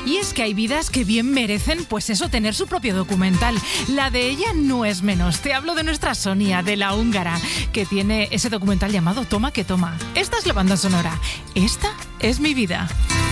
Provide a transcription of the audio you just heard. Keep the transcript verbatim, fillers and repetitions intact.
Y es que hay vidas que bien merecen, pues eso, tener su propio documental. La de ella no es menos. Te hablo de nuestra Sonia, de la húngara, que tiene ese documental llamado Toma que toma. Esta es la banda sonora. Esta es mi vida.